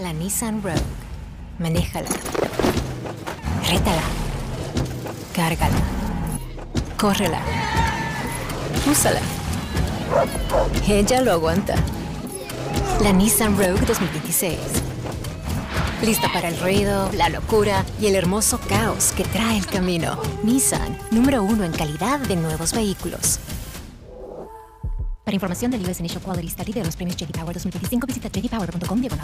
la Nissan Rogue. Manéjala. Rétala. Cárgala. Córrela. Úsala. Ella lo aguanta. La Nissan Rogue 2026. Lista para el ruido, la locura y el hermoso caos que trae el camino. Nissan, número 1 en calidad de nuevos vehículos. Para información del US Initial Quality Study de los premios J.D. Power 2025, visita jdpower.com/.